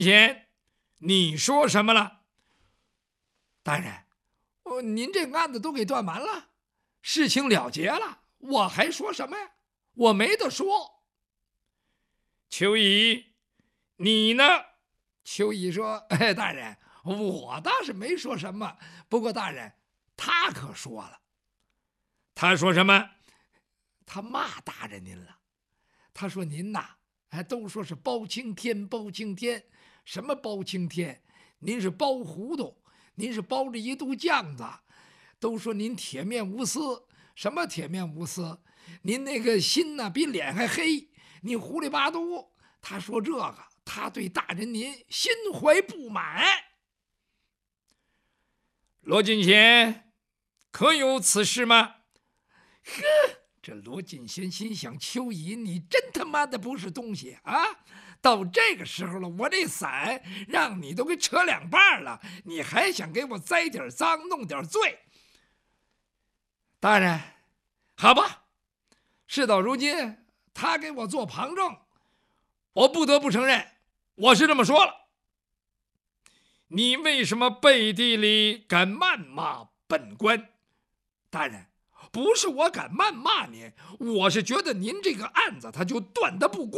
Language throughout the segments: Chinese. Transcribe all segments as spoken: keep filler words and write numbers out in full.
贤，你说什么了？ 大人，哦，您这案子都给断完了，事情了结了，我还说什么呀？我没得说。 邱乙，你呢？ 邱乙说：“哎，大人，我倒是没说什么，不过大人，他可说了。 他说什么？ 他骂大人您了。他说您呐，哎，都说是包青天，包青天，什么包青天？您是包糊涂，您是包着一肚酱子。都说您铁面无私，什么铁面无私？您那个心呐，比脸还黑，你糊里八嘟。他说这个。”他对大人您心怀不满。 罗进贤，可有此事吗？ 呵，这罗进贤心想：邱乙，你真他妈的不是东西啊！到这个时候了，我这伞让你都给扯两半了，你还想给我栽点赃，弄点罪？大人，好吧，事到如今，他给我做旁证，我不得不承认。我是这么说了。 你为什么背地里敢谩骂本官？ 大人，不是我敢谩骂您，我是觉得您这个案子他就断得不公。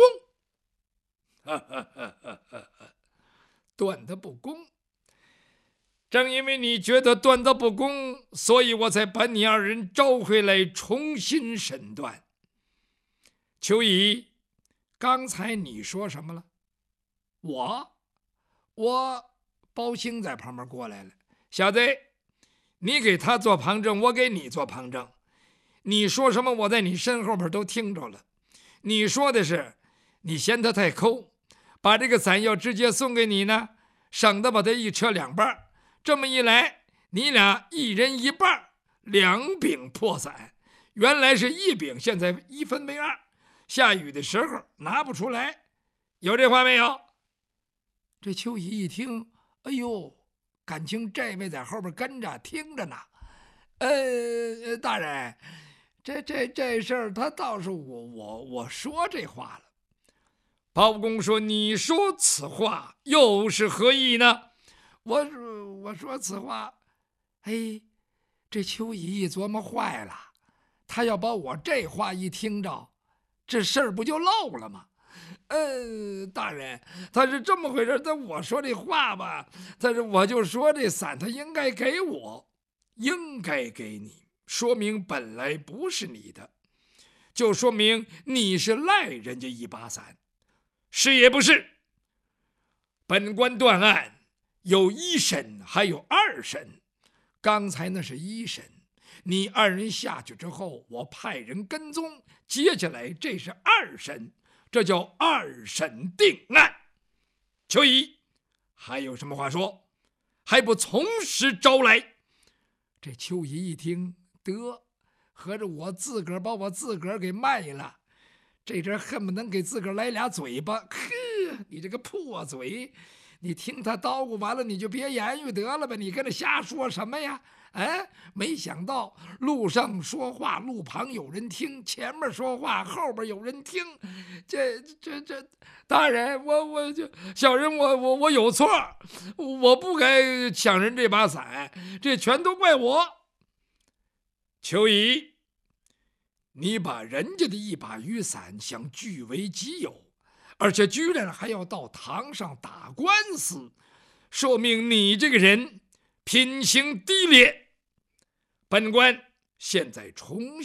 断得不公， 正因为你觉得断得不公，所以我才把你二人召回来重新审断。邱乙， 刚才你说什么了？我，我包兴在旁边过来了。 小子，你给他做旁证，我给你做旁证。你说什么，我在你身后边都听着了。你说的是，你嫌他太抠，把这个伞要直接送给你呢，省得把它一扯两半。这么一来，你俩一人一半，两柄破伞。原来是一柄，现在一分为二。下雨的时候拿不出来，有这话没有？ 这邱乙一听，哎呦，感情这位在后边跟着听着呢。呃，大人，这这这事儿，他倒是我我我说这话了。 包公说：“你说此话又是何意呢？” 我说我说此话，哎，这邱乙一琢磨坏了，他要把我这话一听着，这事儿不就漏了吗？呃，大人，他是这么回事。但我说这话吧，但是我就说这伞他应该给我， 应该给你，说明本来不是你的，就说明你是赖人家一把伞，是也不是？本官断案有一审，还有二审。 刚才那是一审，你二人下去之后，我派人跟踪，接下来这是二审。这叫二审定案。 邱乙，还有什么话说？还不从实招来？ 这邱乙一听，得，合着我自个儿把我自个儿给卖了，这阵恨不能给自个儿来俩嘴巴。呵，你这个破嘴，你听他叨咕完了，你就别言语得了吧，你跟着瞎说什么呀？哎，没想到路上说话，路旁有人听；前面说话，后边有人听。这这这，大人，我我就小人我我我有错，我不该抢人这把伞，这全都怪我。 邱乙，你把人家的一把雨伞想据为己有，而且居然还要到堂上打官司，说明你这个人品行低劣。本官现在重